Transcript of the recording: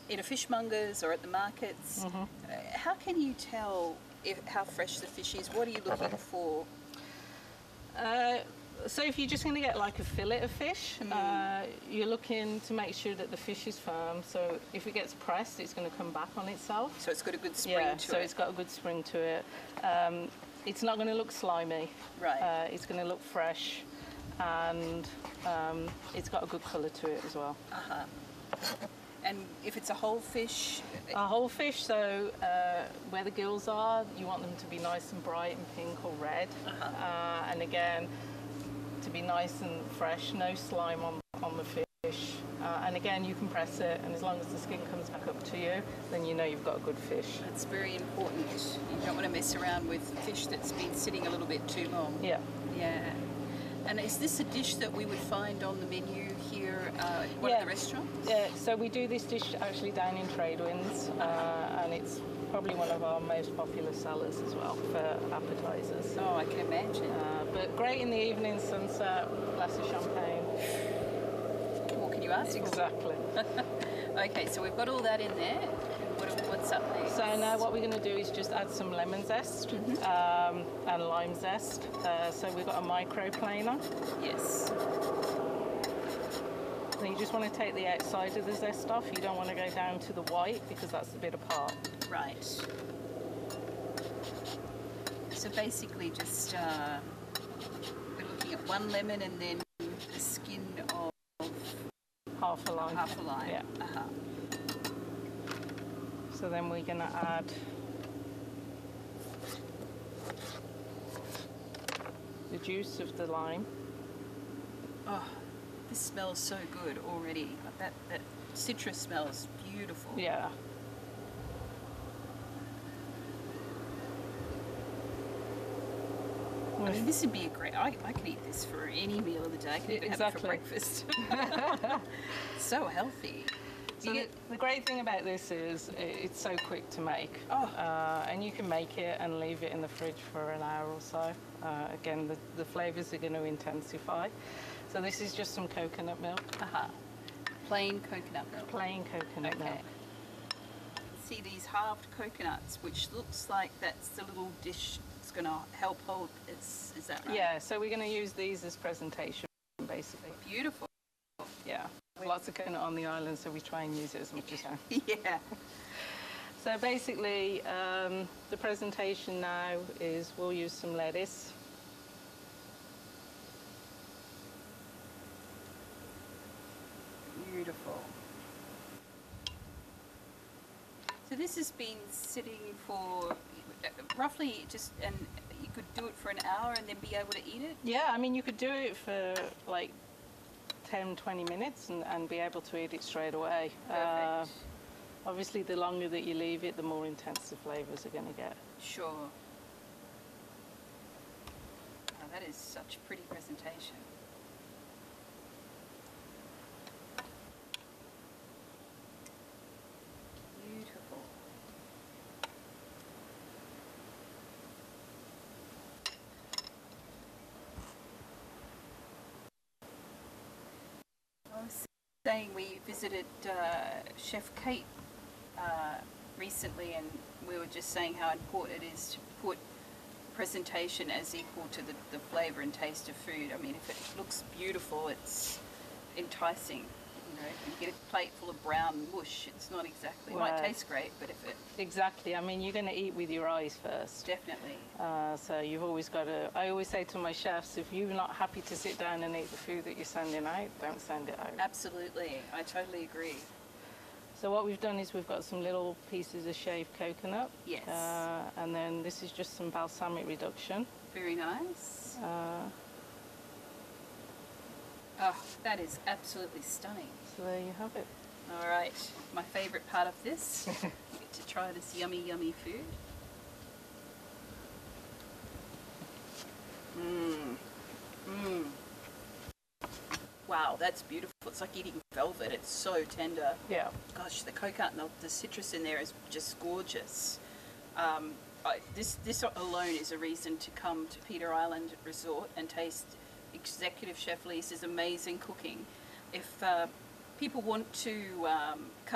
in a fishmonger's or at the markets. How can you tell how fresh the fish is? What are you looking for? So if you're just going to get like a fillet of fish, you're looking to make sure that the fish is firm. So if it gets pressed, it's going to come back on itself. So it's got a good spring to it. So it's got a good spring to it. It's not going to look slimy. Right. It's going to look fresh, and it's got a good colour to it as well. And if it's a whole fish? A whole fish, so where the gills are, you want them to be nice and bright and pink or red. And again, to be nice and fresh, no slime on the fish. And again, you can press it, and as long as the skin comes back up to you, then you know you've got a good fish. That's very important. You don't want to mess around with fish that's been sitting a little bit too long. Yeah. Yeah. And is this a dish that we would find on the menu here at one of the restaurants? Yeah, so we do this dish actually down in Tradewinds, and it's probably one of our most popular sellers as well for appetizers. Oh, I can imagine. But great in the evening, sunset, glass of champagne. What can you ask for? Exactly. Okay, so we've got all that in there. What's up next? So now what we're going to do is just add some lemon zest and lime zest. So we've got a microplaner. Yes. And you just want to take the outside of the zest off. You don't want to go down to the white because that's the bitter part. Right. So basically just we're looking at one lemon and then the skin of half a lime. Half a lime. Yeah. So then we're going to add the juice of the lime. Oh, this smells so good already. That citrus smells beautiful. Yeah. I mean, this would be a great... I could eat this for any meal of the day. I could even have it for breakfast. So healthy. So the great thing about this is it's so quick to make. And you can make it and leave it in the fridge for an hour or so. Again, the flavours are going to intensify. So this is just some coconut milk. Plain coconut milk. Plain coconut milk. See these halved coconuts, which looks like that's the little dish that's going to help hold this. Is that right? Yeah, so we're going to use these as presentation, basically. Beautiful. Yeah. Lots of coconut on the island, so we try and use it as much as we can. Yeah. So basically, the presentation now is we'll use some lettuce. Beautiful. So this has been sitting for roughly and you could do it for an hour and then be able to eat it? Yeah, I mean, you could do it for like 10-20 minutes and be able to eat it straight away. Perfect. Obviously, the longer that you leave it, the more intense the flavours are going to get. Sure. Oh, that is such a pretty presentation. Beautiful. I was saying we visited Chef Kate recently, and we were just saying how important it is to put presentation as equal to the flavour and taste of food. I mean, if it looks beautiful, it's enticing. You know, if you get a plate full of brown mush, it's not exactly... It might taste great, but if it... Exactly. I mean, you're going to eat with your eyes first. Definitely. So you've always got to... I always say to my chefs, if you're not happy to sit down and eat the food that you're sending out, don't send it out. Absolutely. I totally agree. So what we've done is we've got some little pieces of shaved coconut. Yes. And then this is just some balsamic reduction. Very nice. Oh, that is absolutely stunning. So there you have it. All right, my favourite part of this. You get to try this yummy, yummy food. Wow, that's beautiful. It's like eating velvet. It's so tender. Yeah. Gosh, the coconut and the citrus in there is just gorgeous. This alone is a reason to come to Peter Island Resort and taste Executive Chef Lisa's amazing cooking. If people want to come